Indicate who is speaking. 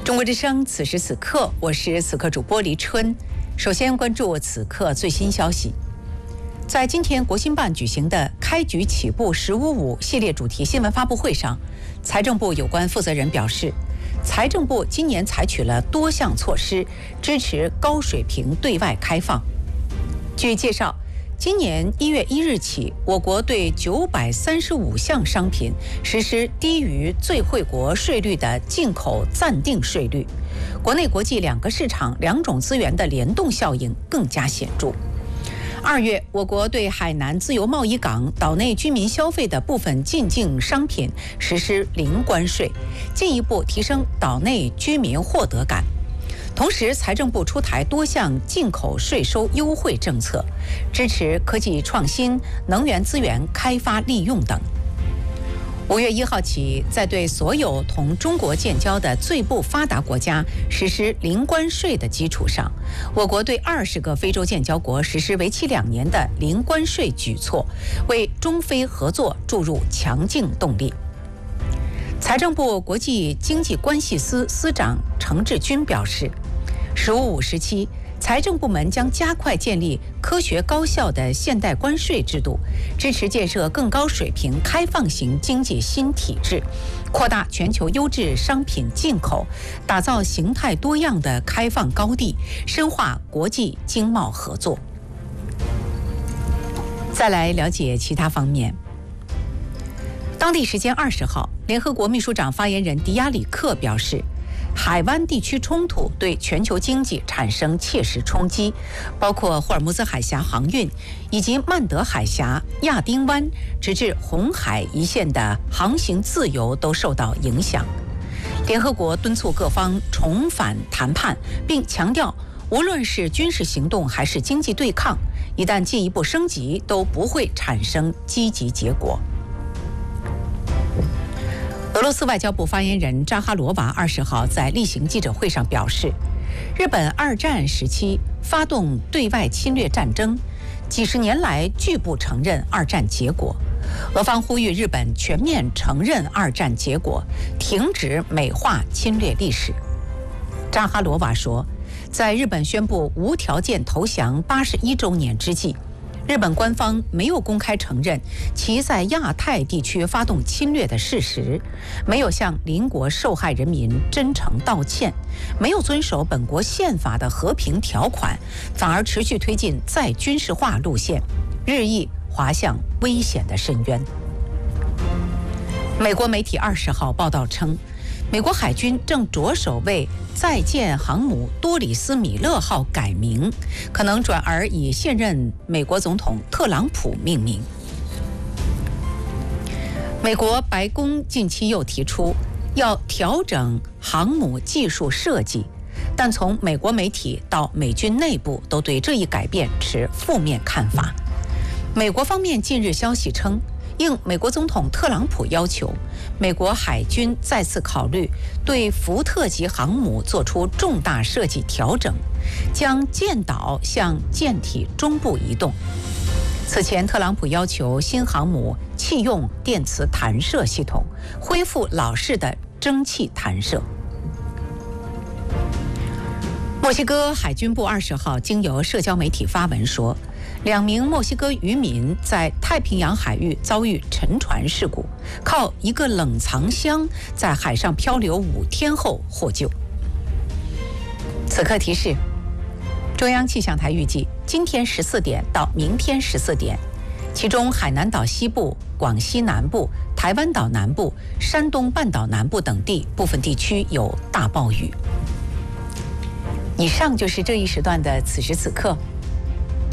Speaker 1: 中国之声，此时此刻，我是此刻主播黎春。首先关注此刻最新消息。在今天国新办举行的开局起步“15.5”系列主题新闻发布会上，财政部有关负责人表示，财政部今年采取了多项措施，支持高水平对外开放。据介绍，今年1月1日起，我国对935项商品实施低于最惠国税率的进口暂定税率，国内国际两个市场两种资源的联动效应更加显著。2月，我国对海南自由贸易港岛内居民消费的部分进境商品实施零关税，进一步提升岛内居民获得感。同时，财政部出台多项进口税收优惠政策，支持科技创新、能源资源开发利用等。5月1号起，在对所有同中国建交的最不发达国家实施零关税的基础上，我国对20个非洲建交国实施为期2年的零关税举措，为中非合作注入强劲动力。财政部国际经济关系司司长程志军表示，“15.5”时期，财政部门将加快建立科学高效的现代关税制度，支持建设更高水平开放型经济新体制，扩大全球优质商品进口，打造形态多样的开放高地，深化国际经贸合作。再来了解其他方面。当地时间20号，联合国秘书长发言人迪亚里克表示，海湾地区冲突对全球经济产生切实冲击，包括霍尔木兹海峡航运以及曼德海峡、亚丁湾直至红海一线的航行自由都受到影响。联合国敦促各方重返谈判，并强调，无论是军事行动还是经济对抗，一旦进一步升级，都不会产生积极结果。俄罗斯外交部发言人扎哈罗娃20号在例行记者会上表示，日本2战时期发动对外侵略战争，几十年来拒不承认2战结果。俄方呼吁日本全面承认2战结果，停止美化侵略历史。扎哈罗娃说，在日本宣布无条件投降81周年之际，日本官方没有公开承认其在亚太地区发动侵略的事实，没有向邻国受害人民真诚道歉，没有遵守本国宪法的和平条款，反而持续推进再军事化路线，日益滑向危险的深渊。美国媒体20号报道称，美国海军正着手为在建航母多里斯·米勒号改名，可能转而以现任美国总统特朗普命名。美国白宫近期又提出要调整航母技术设计，但从美国媒体到美军内部都对这一改变持负面看法。美国方面近日消息称，应美国总统特朗普要求，美国海军再次考虑对福特级航母做出重大设计调整，将舰岛向舰体中部移动。此前，特朗普要求新航母弃用电磁弹射系统，恢复老式的蒸汽弹射。墨西哥海军部20号经由社交媒体发文说，2名墨西哥渔民在太平洋海域遭遇沉船事故，靠一个冷藏箱在海上漂流5天后获救。此刻提示，中央气象台预计今天14点到明天14点，其中海南岛西部、广西南部、台湾岛南部、山东半岛南部等地部分地区有大暴雨。以上就是这一时段的此时此刻。